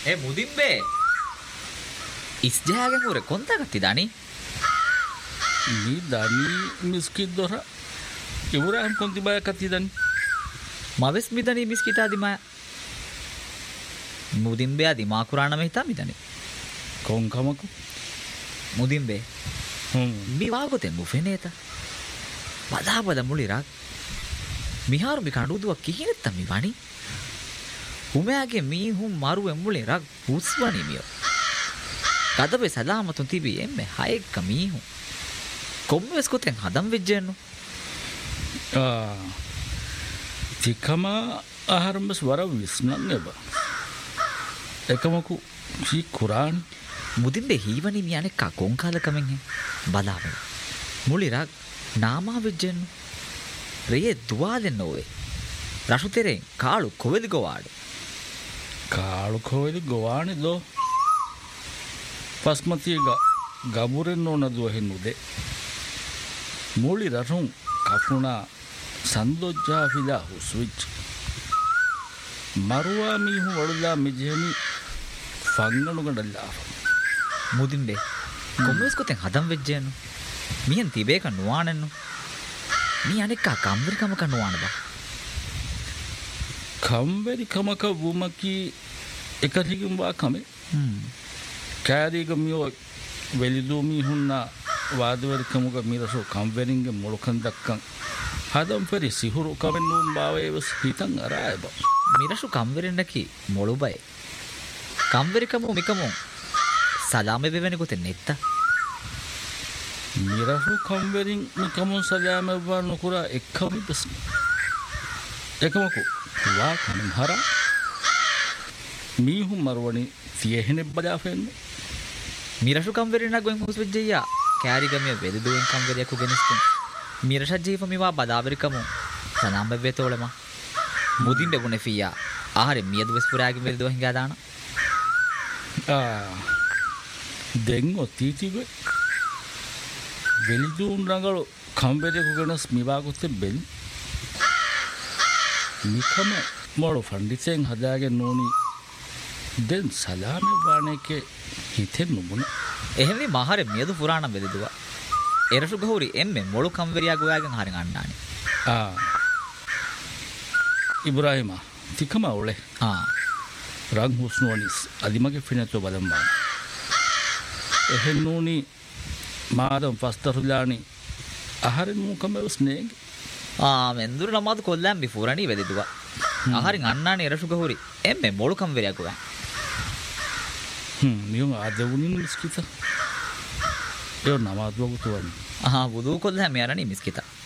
ఏ ముదింబే ఇస్జాగం ఊరే కొంత కత్తిదాని నీ దాని మిస్కిట్ దొర ఇబ్రాహిం కొంత బాయ కత్తిదాని మవెస్ మిదని మిస్కిటా దిమా ముదింబే అది మా కురాణම හිතා මිදනේ කොංකමකු මුදින්බේ මිවාගොතෙන් මුෆෙනේත බදාබද මුලිරක් මිහාරු මි කඩුදුවක් කිහිනෙත්ත මි වනි උමයාගේ මීහුම් මරුවෙන් මුලිරක් පුස්වනි මියෝ කදබේ සලාමතුන් තිබී එම්මෙ හයෙක්ක මීහුම් කොම්මෙස් කොතෙන් හදම් වෙජ්ජෙන්නු තිකම ආහාරම්බස් වර විස්නන් එබ එකමකු හි කුරාන් මුදින්බේ හීවනි මියනෙක් කොංකාලකමෙන් හේ බලාවල මුලිරක් නාමා වෙජ්ජෙන්නු රියේ දුවාලෙන්න ඕවේ රසුතෙරෙන් කාලු කොවෙදි ගොවාඩු කාලු කොවෙදි ගොවානේ දෝ පස්මතිය ගබුරෙන් නොනදුව හෙන්නුදේ මුලි රසුන් කෆුනා ಸಂದೋಜ್ಜಾ ಫಿದಾ ಹುಸ್ವಿಚ್ ಮರುವಾ ಮೀಹು ಒಳುಲಾ ಮಿಜೆನಿ ಫಂಗಣುಗಡಲ್ಲ ಮುದಿಂಬೆ ಕೊಮ್ಮೆಸ್ ಕೊತೆನ್ ಹದಂ ವೆಜ್ಜೆನು ಮಿಯನ್ ತಿಬೇಕ ನುವಾನೆನ್ನು ಮೀ ಅನೆಕ್ಕ ಕಂಬರಿ ಕಮಕ ನುವಾನದ ಕಂಬರಿ ಕಮಕ ವುಮಕಿ එකරිගම් වා කමේ කෑරීග මියෝ වෙලිදූ මීහුන්න වාදවරි කමුක මිරසෝ කම්වරින්ගේ මොළකන් දක්කන් හදම් පෙරි සිහුරු කවෙන්නුම් භාවයවස් හිතන් අරායබ මිරසු කම්වරෙන්නකි මොළුබයි කම්වරිකමු මිකමු සලාමෙ වෙවෙනි කොතෙන් නෙත්ත මිරසු කම්වරින් මිකමුන් සලාමෙ වා නුකුරා එක්කමි බස් එකමකු වා කනම් හරා මීහු මරුවනි තියෙහෙනෙ බදාෆෙන්න මිරසු කම්වරින්නක් ගොන් හුස් වෙජ්ජියා කෑරිගමේ වෙලිදුවෙන් කම්වරියකු ගෙනස්තින් මිරෂ ජීවමිවා බදාබරිකමු සනාම්බ වෙතෝලම මුදින් දෙගුණ ෆියා ආහාරෙ මියදු වෙස්පුරාගේ වෙලිදුව හිඟා දාන දෙංගො තීතිගො වෙලිදුන් රංගලු කම්වරියකු ගෙනස් මිවාගොත්තේ බෙල් මිකම මොළු ෆන්ඩිසෙන් හදාගෙන නෝනි දෙන් සලාමෙ වානේකේ හිතෙන් නුමුණ එහෙමි මහර මියදු පුරාණ වෙලිදුවා එරසු ගහුරි එම්මෙ මොළු කම්වරියා ගොයාගෙන් හරින් අණ්ඩානි ඉබ්‍රාහිමා තිකම ඔලේ රං හුස්නෝනිස් අදිමගේ ෆිනතෝ බලම්බා එහෙන් නෝනි මාදම් පස්තරුලානි ආහාරෙන් මුකමස් නේග මෙන්දුර නමාද කොල්ලම් බිෆුරණි වෙලිදුවා ආහාරින් අණ්ඩානි එරසු ගහුරි එම්මෙ මොළු කම්වරියා ගොයා මියුම් ආදවුනින් මිස්කිත ඒ නමාදුවගු තුවනි බුදු කොල්ල හැම යරණි මිස්කිතා